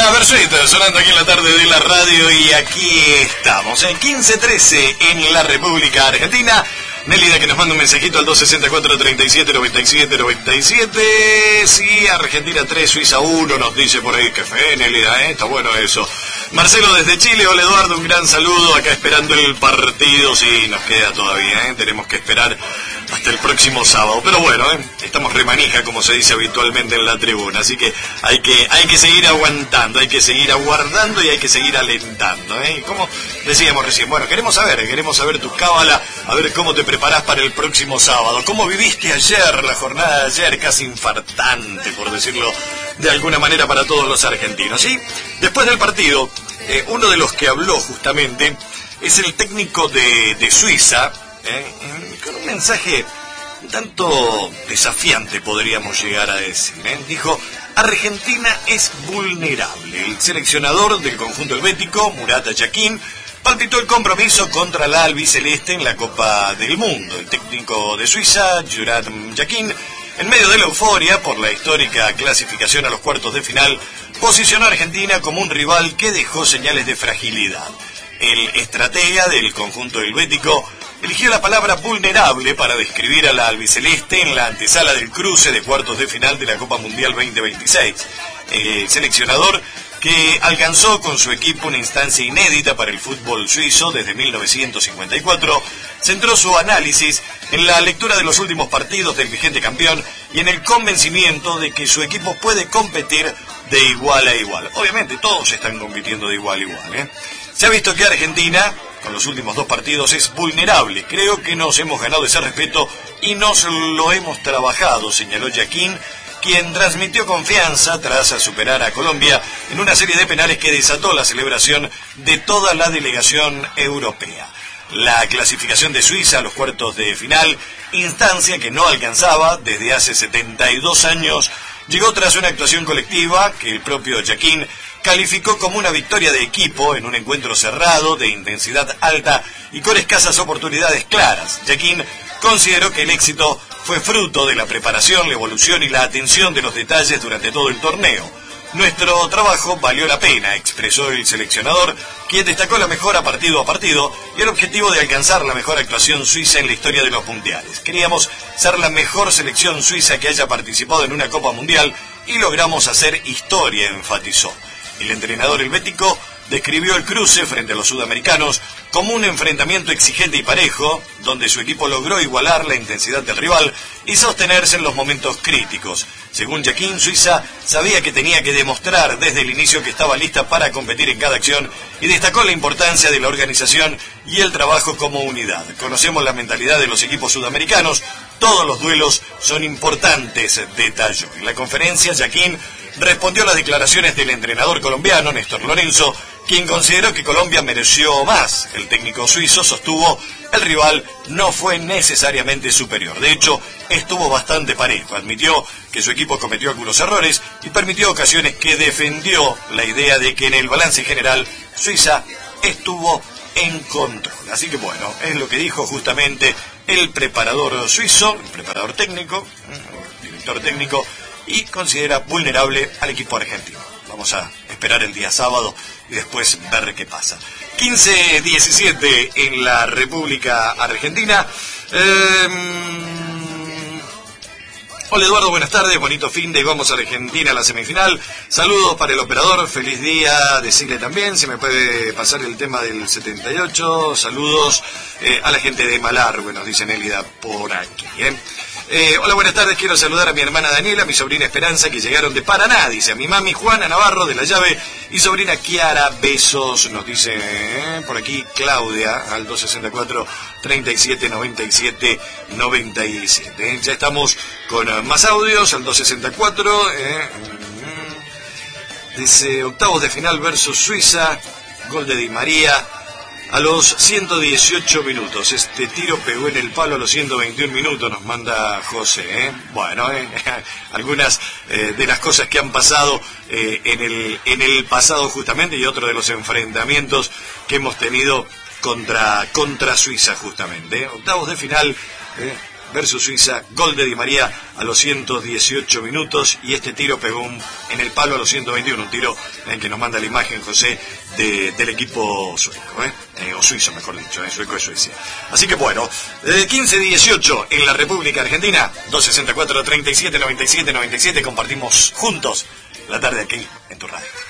Versuit, sonando aquí en la tarde de la radio, y aquí estamos en 15:13 en la República Argentina. Nélida, que nos manda un mensajito al 264-37-97-97. Sí, Argentina 3, Suiza 1, nos dice por ahí. Qué fe, Nélida, está bueno eso. Marcelo desde Chile, hola Eduardo, un gran saludo, acá esperando el partido. Sí, nos queda todavía, tenemos que esperar hasta el próximo sábado. Pero bueno, estamos remanija, como se dice habitualmente en la tribuna. Así que hay que seguir aguantando, hay que seguir aguardando y hay que seguir alentando. Y como decíamos recién, bueno, queremos saber tu cábala, a ver cómo te preparás para el próximo sábado. ¿Cómo viviste ayer, la jornada de ayer, casi infartante, por decirlo de alguna manera, para todos los argentinos? ¿Sí? Después del partido, uno de los que habló justamente es el técnico de Suiza, con un mensaje un tanto desafiante, podríamos llegar a decir. Dijo: Argentina es vulnerable. El seleccionador del conjunto helvético, Murat Yakin, palpitó el compromiso contra la albiceleste en la Copa del Mundo. El técnico de Suiza, Murat Yakin, en medio de la euforia por la histórica clasificación a los cuartos de final, posicionó a Argentina como un rival que dejó señales de fragilidad. El estratega del conjunto helvético eligió la palabra vulnerable para describir a la albiceleste en la antesala del cruce de cuartos de final de la Copa Mundial 2026. El seleccionador, que alcanzó con su equipo una instancia inédita para el fútbol suizo desde 1954, centró su análisis en la lectura de los últimos partidos del vigente campeón y en el convencimiento de que su equipo puede competir de igual a igual. Obviamente todos están compitiendo de igual a igual. Se ha visto que Argentina, con los últimos dos partidos, es vulnerable. Creo que nos hemos ganado ese respeto y nos lo hemos trabajado, señaló Yakin, quien transmitió confianza tras superar a Colombia en una serie de penales que desató la celebración de toda la delegación europea. La clasificación de Suiza a los cuartos de final, instancia que no alcanzaba desde hace 72 años, llegó tras una actuación colectiva que el propio Yakin calificó como una victoria de equipo en un encuentro cerrado, de intensidad alta y con escasas oportunidades claras. Yakin consideró que el éxito fue fruto de la preparación, la evolución y la atención de los detalles durante todo el torneo. Nuestro trabajo valió la pena, expresó el seleccionador, quien destacó la mejora partido a partido y el objetivo de alcanzar la mejor actuación suiza en la historia de los mundiales. Queríamos ser la mejor selección suiza que haya participado en una Copa Mundial y logramos hacer historia, enfatizó. El entrenador helvético describió el cruce frente a los sudamericanos como un enfrentamiento exigente y parejo, donde su equipo logró igualar la intensidad del rival y sostenerse en los momentos críticos. Según Yakin, Suiza sabía que tenía que demostrar desde el inicio que estaba lista para competir en cada acción y destacó la importancia de la organización y el trabajo como unidad. Conocemos la mentalidad de los equipos sudamericanos, todos los duelos son importantes, detalló. En la conferencia, Yakin respondió a las declaraciones del entrenador colombiano, Néstor Lorenzo, quien consideró que Colombia mereció más. El técnico suizo sostuvo: el rival no fue necesariamente superior. De hecho, estuvo bastante parejo. Admitió que su equipo cometió algunos errores y permitió ocasiones que defendió la idea de que en el balance general Suiza estuvo en control. Así que bueno, es lo que dijo justamente el preparador suizo, el preparador técnico, el director técnico, y considera vulnerable al equipo argentino. Vamos a esperar el día sábado y después ver qué pasa. 15:17 en la República Argentina. Hola Eduardo, buenas tardes, bonito fin de, vamos a Argentina a la semifinal. Saludos para el operador, feliz día, decirle también, si me puede pasar el tema del 78, saludos a la gente de Malargüe, nos dice Nélida por aquí. Hola, buenas tardes, quiero saludar a mi hermana Daniela, a mi sobrina Esperanza, que llegaron de Paraná, dice, a mi mami Juana Navarro de La Llave y sobrina Kiara, besos, nos dice por aquí Claudia al 264-3797-97. Ya estamos con más audios al 264, dice, octavos de final versus Suiza, gol de Di María a los 118 minutos. Este tiro pegó en el palo a los 121 minutos, nos manda José. Bueno, algunas de las cosas que han pasado en el pasado justamente, y otro de los enfrentamientos que hemos tenido contra Suiza justamente. Octavos de final versus Suiza, gol de Di María a los 118 minutos y este tiro pegó en el palo a los 121, un tiro en que nos manda la imagen José del equipo sueco, o suizo mejor dicho, sueco es Suecia. Así que bueno, desde 15-18 en la República Argentina, 264-37-97-97 compartimos juntos la tarde aquí en tu radio.